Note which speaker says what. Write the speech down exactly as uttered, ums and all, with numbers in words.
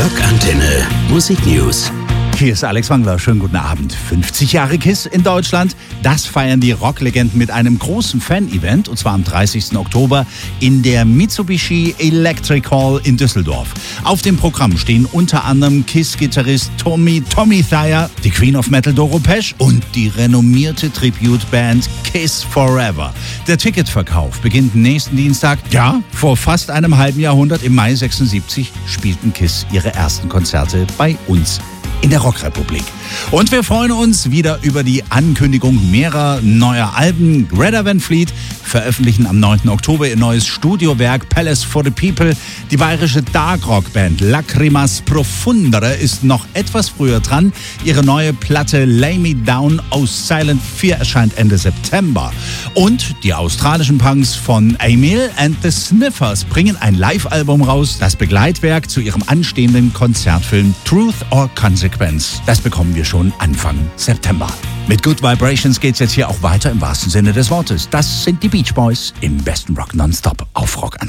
Speaker 1: Rockantenne Musik News.
Speaker 2: Hier ist Alex Wangler. Schönen guten Abend. fünfzig Jahre KISS in Deutschland. Das feiern die Rocklegenden mit einem großen Fan-Event, und zwar am dreißigsten Oktober in der Mitsubishi Electric Hall in Düsseldorf. Auf dem Programm stehen unter anderem KISS-Gitarrist Tommy Tommy Thayer, die Queen of Metal Doro Pesch und die renommierte Tribute-Band KISS Forever. Der Ticketverkauf beginnt nächsten Dienstag. Ja, vor fast einem halben Jahrhundert, im Mai sechsundsiebzig, spielten KISS ihre ersten Konzerte bei uns in der Rockrepublik. Und wir freuen uns wieder über die Ankündigung mehrerer neuer Alben. Greta Van Fleet veröffentlichen am neunten Oktober ihr neues Studiowerk Palace for the People. Die bayerische Dark-Rock-Band Lacrimas Profundere ist noch etwas früher dran. Ihre neue Platte Lay Me Down aus Silent vier erscheint Ende September. Und die australischen Punks von Emil and the Sniffers bringen ein Live-Album raus, das Begleitwerk zu ihrem anstehenden Konzertfilm Truth or Consequence. Das bekommen wir schon Anfang September. Mit Good Vibrations geht's jetzt hier auch weiter im wahrsten Sinne des Wortes. Das sind die Beach Boys im besten Rock Nonstop auf Rockantenne.